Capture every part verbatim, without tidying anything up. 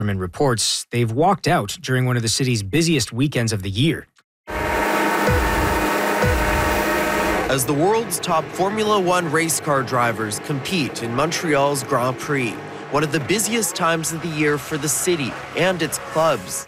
reports they've walked out during one of the city's busiest weekends of the year. As the world's top Formula One race car drivers compete in Montreal's Grand Prix, one of the busiest times of the year for the city and its clubs.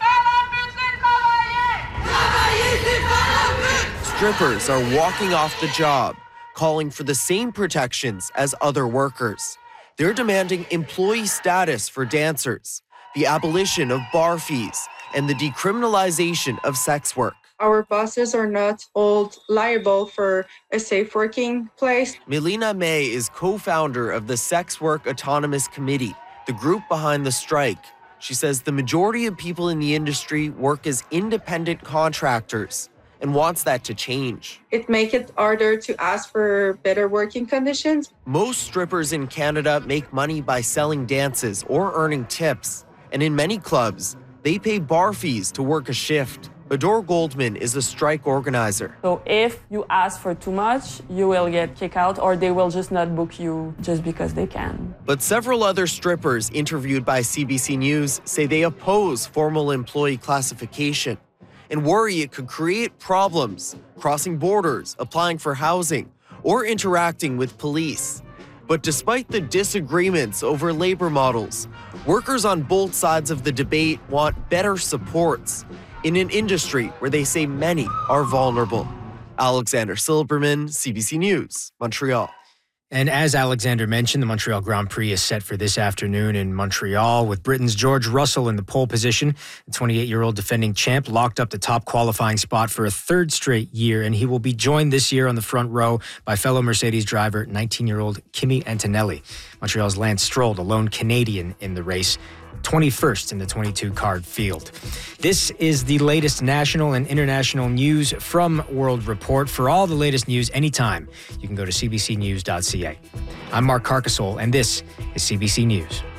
Strippers are walking off the job, calling for the same protections as other workers. They're demanding employee status for dancers, the abolition of bar fees, and the decriminalization of sex work. Our bosses are not all liable for a safe working place. Melina May is co-founder of the Sex Work Autonomous Committee, the group behind the strike. She says the majority of people in the industry work as independent contractors and wants that to change. It makes it harder to ask for better working conditions. Most strippers in Canada make money by selling dances or earning tips. And in many clubs, they pay bar fees to work a shift. Adore Goldman is a strike organizer. So if you ask for too much, you will get kicked out, or they will just not book you just because they can. But several other strippers interviewed by C B C News say they oppose formal employee classification and worry it could create problems crossing borders, applying for housing, or interacting with police. But despite the disagreements over labor models, workers on both sides of the debate want better supports in an industry where they say many are vulnerable. Alexander Silberman, C B C News, Montreal. And as Alexander mentioned, the Montreal Grand Prix is set for this afternoon in Montreal with Britain's George Russell in the pole position. The twenty-eight-year-old defending champ locked up the top qualifying spot for a third straight year, and he will be joined this year on the front row by fellow Mercedes driver, nineteen-year-old Kimi Antonelli. Montreal's Lance Stroll, the lone Canadian in the race, twenty-first in the twenty-two card field. This is the latest national and international news from World Report. For all the latest news anytime, you can go to c b c news dot c a. I'm Mark Carcasole, and this is C B C News.